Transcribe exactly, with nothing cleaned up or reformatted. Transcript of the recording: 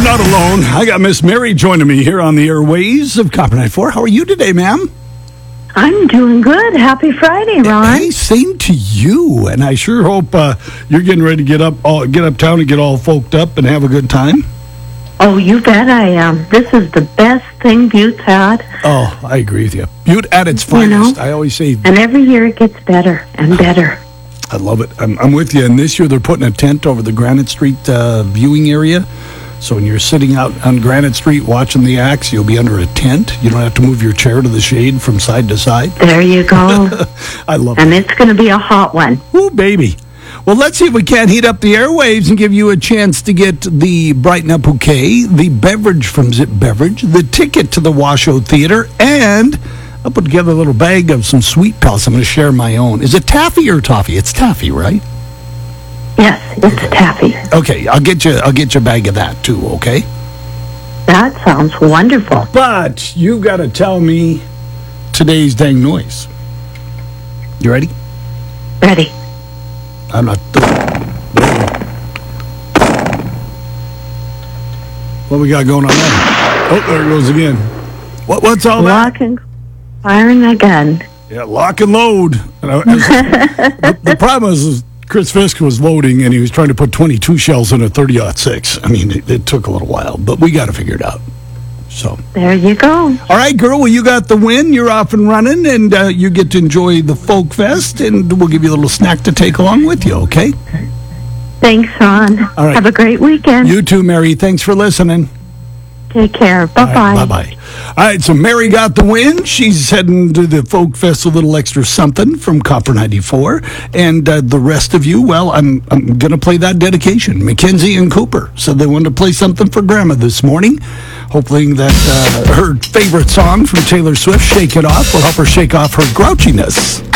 not alone. I got Miss Mary joining me here on the airways of Copper ninety-four. How are you today, ma'am? I'm doing good. Happy Friday, Ron. Hey, same to you. And I sure hope uh, you're getting ready to get up, all, get uptown and get all folked up and have a good time. Oh, you bet I am. This is the best thing Butte's had. Oh, I agree with you. Butte at its finest. know? I always say. And every year it gets better and better. I love it. I'm, I'm with you. And this year they're putting a tent over the Granite Street uh, viewing area. So when you're sitting out on Granite Street watching the acts, you'll be under a tent. You don't have to move your chair to the shade from side to side. There you go. I love and it. And it's going to be a hot one. Ooh, baby. Well, let's see if we can't heat up the airwaves and give you a chance to get the Brighten Up Bouquet, the beverage from Zip Beverage, the ticket to the Washoe Theater, and I'll put together a little bag of some sweet pellets. I'm going to share my own. Is it taffy or toffee? It's taffy, right? Yes, it's taffy. Okay, I'll get you. I'll get you a bag of that too. Okay. That sounds wonderful. But you've got to tell me today's dang noise. You ready? Ready. I'm not. What we got going on there? Oh, there it goes again. What? What's all that? Locking, firing again. Yeah, lock and load. And I, the, the problem is, is Chris Fisk was loading, and he was trying to put twenty-two shells in a thirty aught six. I mean, it, it took a little while, but we got to figure it out. So there you go. All right, girl. Well, you got the win. You're off and running, and uh, you get to enjoy the Folk Fest, and we'll give you a little snack to take along with you. Okay? Thanks, Ron. All right. Have a great weekend. You too, Mary. Thanks for listening. Take care. Bye-bye. All right, bye-bye. All right, so Mary got the win. She's heading to the Folk Fest, a little extra something from Copper ninety-four. And uh, the rest of you, well, I'm I'm going to play that dedication. Mackenzie and Cooper said they wanted to play something for Grandma this morning. Hoping that uh, her favorite song from Taylor Swift, Shake It Off, will help her shake off her grouchiness.